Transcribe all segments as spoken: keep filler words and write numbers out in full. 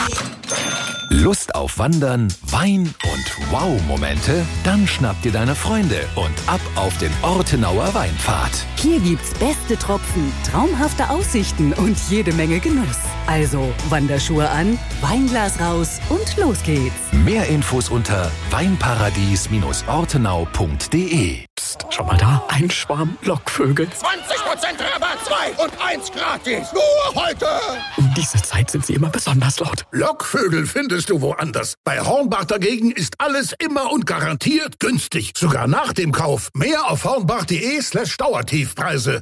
Lust auf Wandern, Wein und Wow-Momente? Dann schnapp dir deine Freunde und ab auf den Ortenauer Weinpfad. Hier gibt's beste Tropfen, traumhafte Aussichten und jede Menge Genuss. Also Wanderschuhe an, Weinglas raus und los geht's. Mehr Infos unter weinparadies ortenau punkt de. Psst, schau mal da, ein Schwarm Lockvögel. zwanzig Prozent Rabatt, zwei und eins gratis. Nur heute. Um diese Zeit sind sie immer besonders laut. Lockvögel findest du woanders. Bei Hornbach dagegen ist alles immer und garantiert günstig. Sogar nach dem Kauf. Mehr auf hornbach.de slash Dauertiefpreise.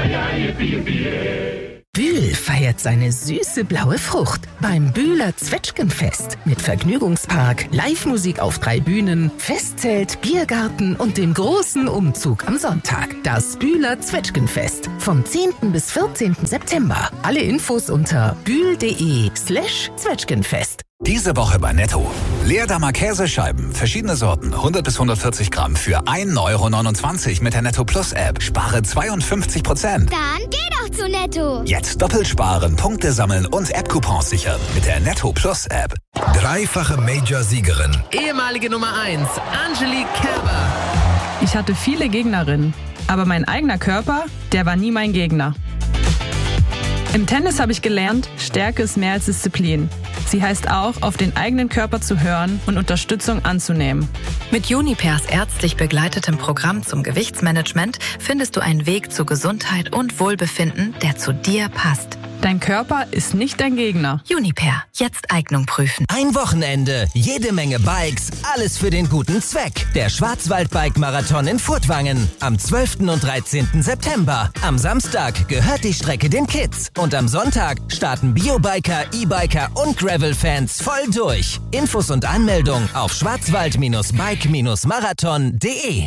Bühl feiert seine süße blaue Frucht beim Bühler Zwetschgenfest mit Vergnügungspark, Live-Musik auf drei Bühnen, Festzelt, Biergarten und dem großen Umzug am Sonntag. Das Bühler Zwetschgenfest vom zehnten bis vierzehnten September. Alle Infos unter bühl.de slash Zwetschgenfest. Diese Woche bei Netto. Leerdammer Käsescheiben, verschiedene Sorten, hundert bis hundertvierzig Gramm für ein Euro neunundzwanzig mit der Netto Plus App. Spare zweiundfünfzig Prozent. Dann geh doch zu Netto. Jetzt doppelt sparen, Punkte sammeln und App-Coupons sichern mit der Netto Plus App. Dreifache Major-Siegerin. Ehemalige Nummer eins, Angelique Kerber. Ich hatte viele Gegnerinnen, aber mein eigener Körper, der war nie mein Gegner. Im Tennis habe ich gelernt, Stärke ist mehr als Disziplin. Sie heißt auch, auf den eigenen Körper zu hören und Unterstützung anzunehmen. Mit Junipers ärztlich begleitetem Programm zum Gewichtsmanagement findest du einen Weg zu Gesundheit und Wohlbefinden, der zu dir passt. Dein Körper ist nicht dein Gegner. Juniper, jetzt Eignung prüfen. Ein Wochenende, jede Menge Bikes, alles für den guten Zweck. Der Schwarzwald-Bike-Marathon in Furtwangen am zwölften und dreizehnten September. Am Samstag gehört die Strecke den Kids. Und am Sonntag starten Biobiker, E-Biker und Gravel-Fans voll durch. Infos und Anmeldung auf schwarzwald-bike marathon punkt de.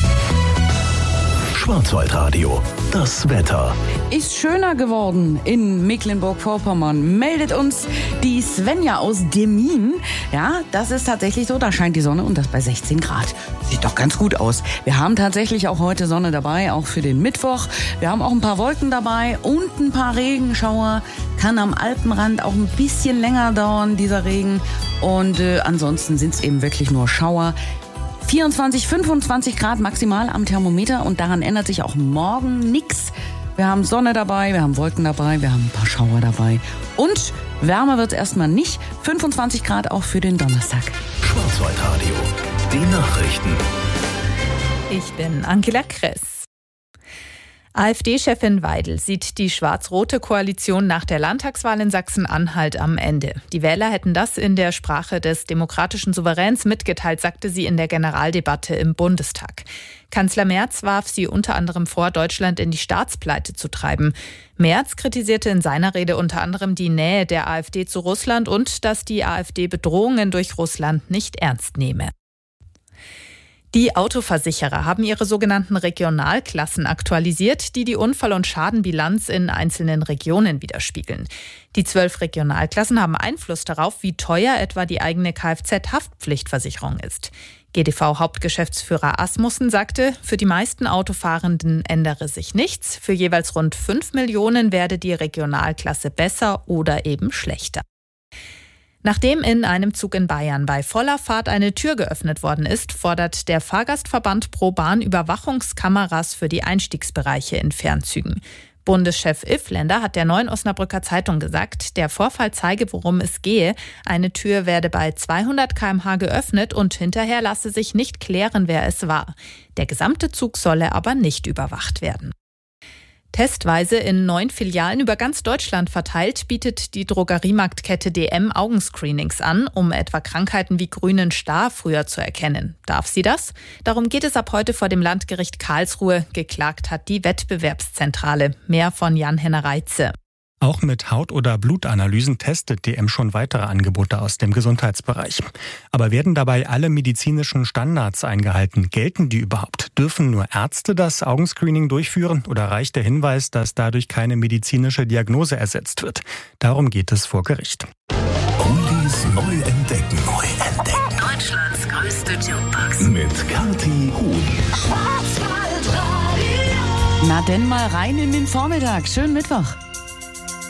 Schwarzwaldradio, das Wetter. Ist schöner geworden in Mecklenburg-Vorpommern, meldet uns die Svenja aus Demmin. Ja, das ist tatsächlich so, da scheint die Sonne und das bei sechzehn Grad. Sieht doch ganz gut aus. Wir haben tatsächlich auch heute Sonne dabei, auch für den Mittwoch. Wir haben auch ein paar Wolken dabei und ein paar Regenschauer. Kann am Alpenrand auch ein bisschen länger dauern, dieser Regen. Und äh, ansonsten sind es eben wirklich nur Schauer. vierundzwanzig, fünfundzwanzig Grad maximal am Thermometer und daran ändert sich auch morgen nichts. Wir haben Sonne dabei, wir haben Wolken dabei, wir haben ein paar Schauer dabei. Und wärmer wird es erstmal nicht. fünfundzwanzig Grad auch für den Donnerstag. Schwarzwaldradio, die Nachrichten. Ich bin Angela Kress. AfD-Chefin Weidel sieht die schwarz-rote Koalition nach der Landtagswahl in Sachsen-Anhalt am Ende. Die Wähler hätten das in der Sprache des demokratischen Souveräns mitgeteilt, sagte sie in der Generaldebatte im Bundestag. Kanzler Merz warf sie unter anderem vor, Deutschland in die Staatspleite zu treiben. Merz kritisierte in seiner Rede unter anderem die Nähe der AfD zu Russland und dass die AfD Bedrohungen durch Russland nicht ernst nehme. Die Autoversicherer haben ihre sogenannten Regionalklassen aktualisiert, die die Unfall- und Schadenbilanz in einzelnen Regionen widerspiegeln. Die zwölf Regionalklassen haben Einfluss darauf, wie teuer etwa die eigene Kfz-Haftpflichtversicherung ist. G D V-Hauptgeschäftsführer Asmussen sagte, für die meisten Autofahrenden ändere sich nichts. Für jeweils rund fünf Millionen werde die Regionalklasse besser oder eben schlechter. Nachdem in einem Zug in Bayern bei voller Fahrt eine Tür geöffnet worden ist, fordert der Fahrgastverband ProBahn Überwachungskameras für die Einstiegsbereiche in Fernzügen. Bundeschef Iffländer hat der Neuen Osnabrücker Zeitung gesagt, der Vorfall zeige, worum es gehe. Eine Tür werde bei zweihundert Kilometer pro Stunde geöffnet und hinterher lasse sich nicht klären, wer es war. Der gesamte Zug solle aber nicht überwacht werden. Testweise in neun Filialen über ganz Deutschland verteilt, bietet die Drogeriemarktkette D M Augenscreenings an, um etwa Krankheiten wie grünen Star früher zu erkennen. Darf sie das? Darum geht es ab heute vor dem Landgericht Karlsruhe. Geklagt hat die Wettbewerbszentrale. Mehr von Jan-Henner Reitze. Auch mit Haut- oder Blutanalysen testet D M schon weitere Angebote aus dem Gesundheitsbereich. Aber werden dabei alle medizinischen Standards eingehalten? Gelten die überhaupt? Dürfen nur Ärzte das Augenscreening durchführen oder reicht der Hinweis, dass dadurch keine medizinische Diagnose ersetzt wird? Darum geht es vor Gericht. Oldies neu entdecken. Neu entdecken. Deutschlands größte Jukebox. Mit Kathi Huhn. Na denn mal rein in den Vormittag. Schönen Mittwoch.